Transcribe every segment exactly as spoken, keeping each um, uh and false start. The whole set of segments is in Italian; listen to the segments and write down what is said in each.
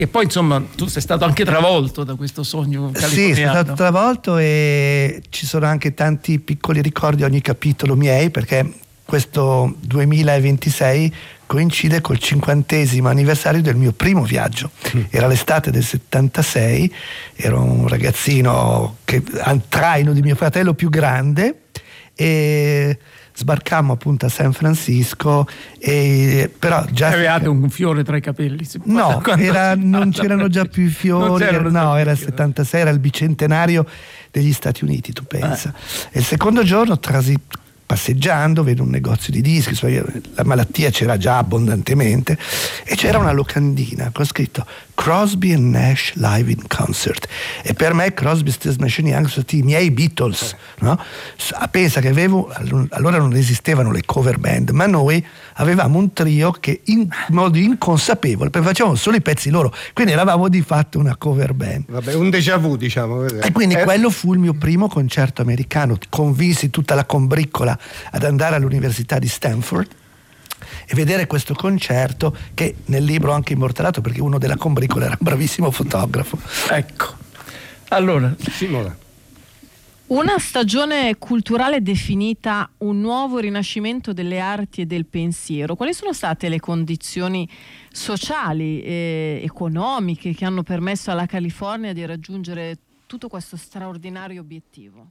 E poi insomma tu sei stato anche travolto da questo sogno californiano. Sì, sono stato travolto e ci sono anche tanti piccoli ricordi ogni capitolo miei, perché questo duemilaventisei coincide col cinquantesimo anniversario del mio primo viaggio. Mm. Era l'estate del settantasei, ero un ragazzino che, al traino di mio fratello più grande, e sbarcammo appunto a San Francisco, e però già avevate un fiore tra i capelli? No, era, non c'erano già più i fiori, era, no, era il settantasei, era il bicentenario degli Stati Uniti, tu pensa. Eh. E il secondo giorno, trasi, passeggiando, vedo un negozio di dischi, la malattia c'era già abbondantemente, e c'era una locandina con scritto Crosby and Nash Live in Concert, e per me Crosby, Stills, Nash and Young sono i miei Beatles, no? Pensa che avevo, allora non esistevano le cover band, ma noi avevamo un trio che in modo inconsapevole, perché facevamo solo i pezzi loro, quindi eravamo di fatto una cover band. Vabbè, un déjà vu, diciamo. E quindi eh. quello fu il mio primo concerto americano. Convinsi tutta la combriccola ad andare all'università di Stanford e vedere questo concerto, che nel libro ho anche immortalato perché uno della combriccola era un bravissimo fotografo. Ecco, allora Simona. Una stagione culturale definita un nuovo rinascimento delle arti e del pensiero. Quali sono state le condizioni sociali e economiche che hanno permesso alla California di raggiungere tutto questo straordinario obiettivo?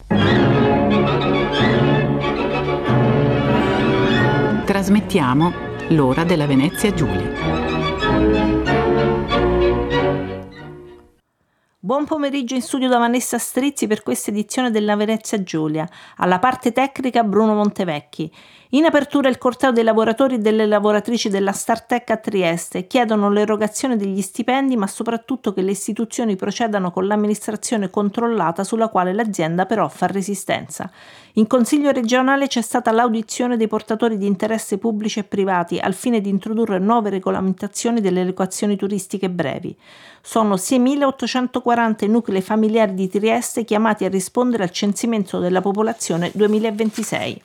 Trasmettiamo l'ora della Venezia Giulia. Buon pomeriggio in studio da Vanessa Strizzi per questa edizione della Venezia Giulia. Alla parte tecnica Bruno Montevecchi. In apertura il corteo dei lavoratori e delle lavoratrici della Startech a Trieste chiedono l'erogazione degli stipendi, ma soprattutto che le istituzioni procedano con l'amministrazione controllata, sulla quale l'azienda però fa resistenza. In Consiglio regionale c'è stata l'audizione dei portatori di interesse pubblici e privati al fine di introdurre nuove regolamentazioni delle locazioni turistiche brevi. Sono seimilaottocentoquaranta i nuclei familiari di Trieste chiamati a rispondere al censimento della popolazione duemilaventisei.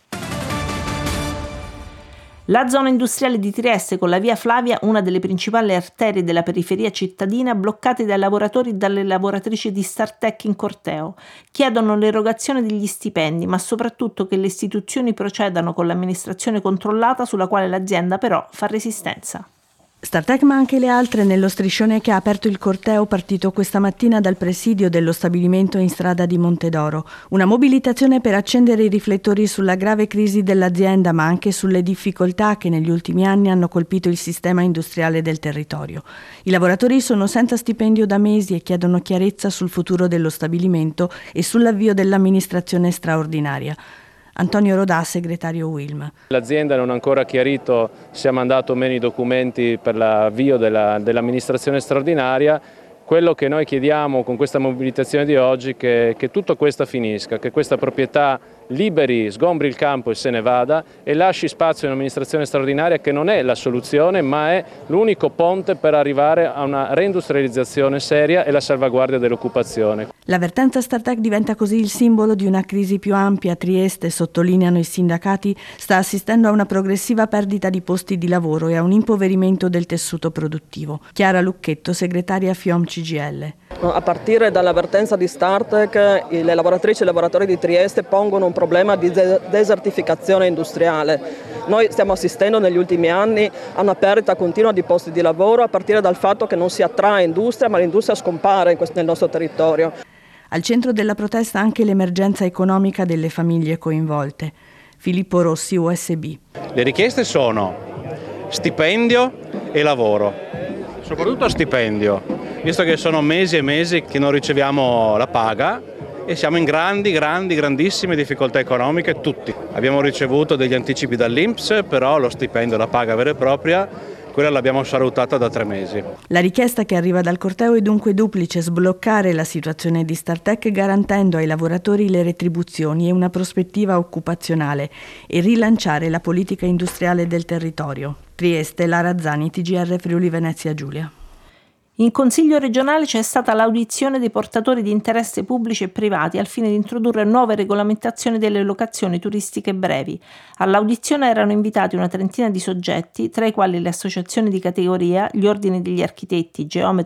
La zona industriale di Trieste, con la via Flavia, una delle principali arterie della periferia cittadina, bloccate dai lavoratori e dalle lavoratrici di Startech in corteo. Chiedono l'erogazione degli stipendi, ma soprattutto che le istituzioni procedano con l'amministrazione controllata, sulla quale l'azienda però fa resistenza. Startech, ma anche le altre, nello striscione che ha aperto il corteo partito questa mattina dal presidio dello stabilimento in strada di Montedoro. Una mobilitazione per accendere i riflettori sulla grave crisi dell'azienda, ma anche sulle difficoltà che negli ultimi anni hanno colpito il sistema industriale del territorio. I lavoratori sono senza stipendio da mesi e chiedono chiarezza sul futuro dello stabilimento e sull'avvio dell'amministrazione straordinaria. Antonio Rodà, segretario Wilm. L'azienda non ha ancora chiarito se ha mandato o meno i documenti per l'avvio della, dell'amministrazione straordinaria. Quello che noi chiediamo con questa mobilitazione di oggi è che, che tutto questo finisca, che questa proprietà liberi, sgombri il campo e se ne vada e lasci spazio a un'amministrazione straordinaria che non è la soluzione, ma è l'unico ponte per arrivare a una reindustrializzazione seria e la salvaguardia dell'occupazione. L'avvertenza Startech diventa così il simbolo di una crisi più ampia. Trieste, sottolineano i sindacati, sta assistendo a una progressiva perdita di posti di lavoro e a un impoverimento del tessuto produttivo. Chiara Lucchetto, segretaria FIOM C G I L. A partire dall'avvertenza di Startech, le lavoratrici e i lavoratori di Trieste pongono un problema di desertificazione industriale. Noi stiamo assistendo negli ultimi anni a una perdita continua di posti di lavoro, a partire dal fatto che non si attrae industria, ma l'industria scompare in questo, nel nostro territorio. Al centro della protesta anche l'emergenza economica delle famiglie coinvolte. Filippo Rossi, U S B. Le richieste sono stipendio e lavoro, soprattutto stipendio, visto che sono mesi e mesi che non riceviamo la paga e siamo in grandi, grandi, grandissime difficoltà economiche tutti. Abbiamo ricevuto degli anticipi dall'I N P S, però lo stipendio, la paga vera e propria, quella l'abbiamo salutata da tre mesi. La richiesta che arriva dal corteo è dunque duplice: sbloccare la situazione di Startech garantendo ai lavoratori le retribuzioni e una prospettiva occupazionale e rilanciare la politica industriale del territorio. Trieste, Lara Zani, T G R Friuli Venezia Giulia. In Consiglio regionale c'è stata l'audizione dei portatori di interesse pubblici e privati al fine di introdurre nuove regolamentazioni delle locazioni turistiche brevi. All'audizione erano invitati una trentina di soggetti, tra i quali le associazioni di categoria, gli ordini degli architetti, geometri